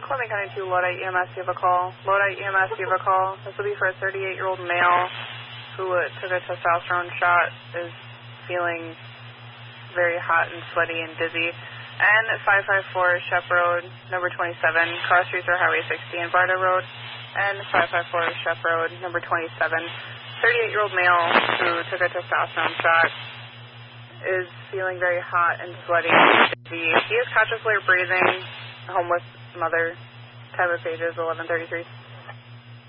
Columbia County 2, Lodi EMS, you have a call. Lodi EMS, you have a call. This will be for a 38-year-old male who took a testosterone shot, is feeling very hot and sweaty and dizzy. And 554 Shep Road, number 27, cross streets are Highway 60 and Barda Road. And 554 Shep Road, number 27, 38-year-old male who took a testosterone shot, is feeling very hot and sweaty and dizzy. He is consciously breathing, homeless mother, type of pages 1133.